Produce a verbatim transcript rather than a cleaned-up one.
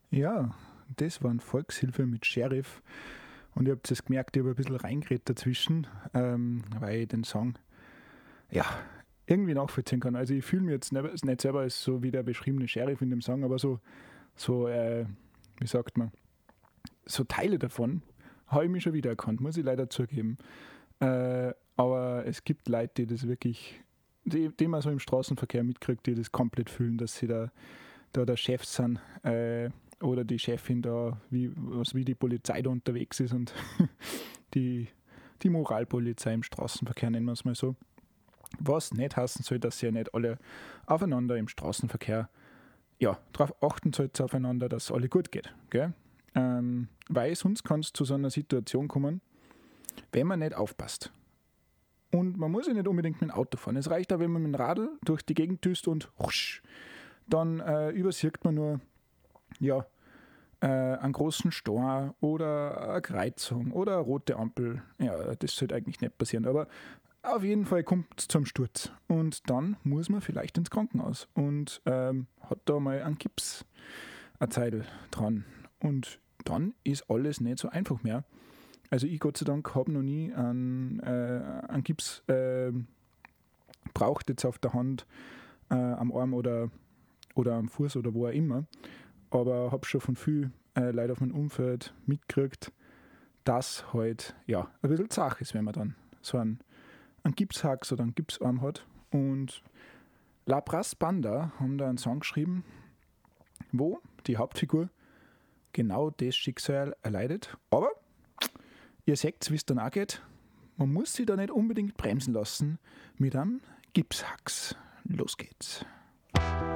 Ja, das war ein Volkshilfe mit Sheriff. Und ihr habt es gemerkt, ich habe ein bisschen reingeredet dazwischen, ähm, weil ich den Song ja irgendwie nachvollziehen kann. Also ich fühle mich jetzt nicht, nicht selber als so wie der beschriebene Sheriff in dem Song, aber so, so äh, wie sagt man, so Teile davon habe ich mich schon wiedererkannt, muss ich leider zugeben. Äh, aber es gibt Leute, die das wirklich, die, die man so im Straßenverkehr mitkriegt, die das komplett fühlen, dass sie da, da der Chef sind äh, oder die Chefin da, wie, was, wie die Polizei da unterwegs ist und die, die Moralpolizei im Straßenverkehr, nennen wir es mal so. Was nicht heißen soll, dass sie ja nicht alle aufeinander im Straßenverkehr ja, darauf achten sollt aufeinander, dass es alle gut geht. Gell? Ähm, weil sonst kann es zu so einer Situation kommen, wenn man nicht aufpasst. Und man muss ja nicht unbedingt mit dem Auto fahren. Es reicht auch, wenn man mit dem Radl durch die Gegend düst und husch, dann äh, übersieht man nur ja, äh, einen großen Stor oder eine Kreuzung oder eine rote Ampel. Ja, das sollte eigentlich nicht passieren, aber auf jeden Fall kommt es zum Sturz. Und dann muss man vielleicht ins Krankenhaus und ähm, hat da mal einen Gips, eine Zeitl dran. Und dann ist alles nicht so einfach mehr. Also ich, Gott sei Dank, habe noch nie einen, äh, einen Gips äh, braucht jetzt auf der Hand, äh, am Arm oder, oder am Fuß oder wo auch immer. Aber habe schon von viel äh, Leuten auf meinem Umfeld mitgekriegt, dass halt ja, ein bisschen zach ist, wenn man dann so einen, einen Gipshax oder einen Gipsarm hat. Und La Brass Banda haben da einen Song geschrieben, wo die Hauptfigur genau das Schicksal erleidet. Aber ihr seht, wie es dann auch geht. Man muss sich da nicht unbedingt bremsen lassen mit einem Gipshax. Los geht's.